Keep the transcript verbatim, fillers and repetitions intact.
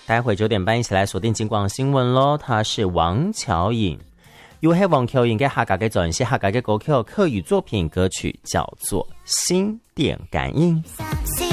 待会九点半一起来锁定金广新闻咯，他是王巧颖。又係王巧穎嘅客家嘅作詞客家嘅歌曲客語作品歌曲叫做《心電感應》。